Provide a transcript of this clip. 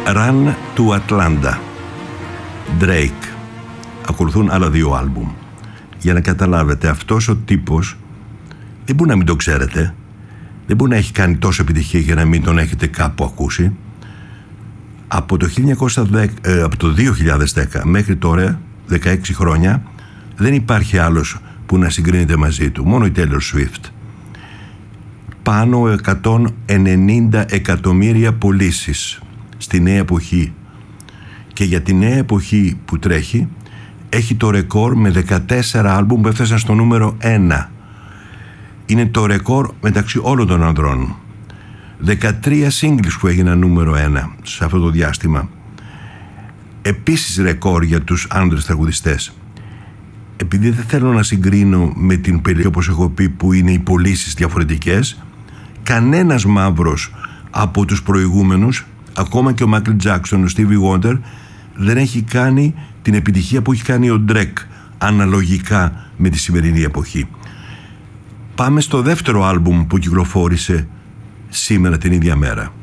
Run to Atlanta, Drake. Ακολουθούν άλλα 2 άλμπουμ. Για να καταλάβετε, αυτός ο τύπος δεν μπορεί να μην το ξέρετε, δεν μπορεί να έχει κάνει τόσο επιτυχία για να μην τον έχετε κάπου ακούσει. Από το 2010 μέχρι τώρα, 16 χρόνια, δεν υπάρχει άλλος που να συγκρίνεται μαζί του, μόνο η Taylor Swift. Πάνω 190 εκατομμύρια πωλήσεις στη νέα εποχή, και για τη νέα εποχή που τρέχει έχει το ρεκόρ με 14 άλμπουμ που έφτασαν στο νούμερο 1. Είναι το ρεκόρ μεταξύ όλων των ανδρών. 13 singles που έγιναν νούμερο 1 σε αυτό το διάστημα. Επίσης ρεκόρ για τους άνδρες τραγουδιστές. Επειδή δεν θέλω να συγκρίνω με την περιοχή, όπως έχω πει, που είναι οι πωλήσεις διαφορετικές, κανένας μαύρος από τους προηγούμενους, ακόμα και ο Michael Jackson, ο Stevie Wonder, δεν έχει κάνει την επιτυχία που έχει κάνει ο Drake αναλογικά με τη σημερινή εποχή. Πάμε στο δεύτερο άλμπουμ που κυκλοφόρησε σήμερα την ίδια μέρα.